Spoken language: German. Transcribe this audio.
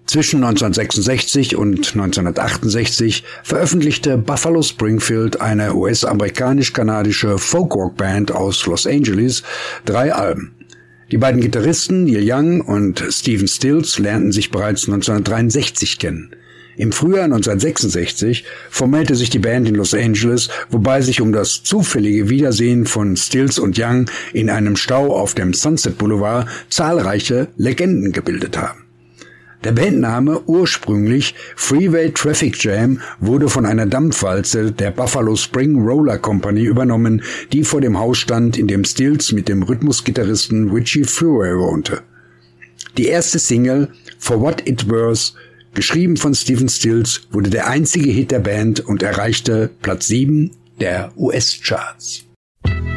Zwischen 1966 und 1968 veröffentlichte Buffalo Springfield, eine US-amerikanisch-kanadische Folk-Rock-Band aus Los Angeles, 3 Alben. Die beiden Gitarristen Neil Young und Stephen Stills lernten sich bereits 1963 kennen. Im Frühjahr 1966 formierte sich die Band in Los Angeles, wobei sich um das zufällige Wiedersehen von Stills und Young in einem Stau auf dem Sunset Boulevard zahlreiche Legenden gebildet haben. Der Bandname, ursprünglich Freeway Traffic Jam, wurde von einer Dampfwalze der Buffalo Spring Roller Company übernommen, die vor dem Haus stand, in dem Stills mit dem Rhythmusgitarristen Richie Furay wohnte. Die erste Single, For What It Worth, geschrieben von Stephen Stills, wurde der einzige Hit der Band und erreichte Platz 7 der US-Charts.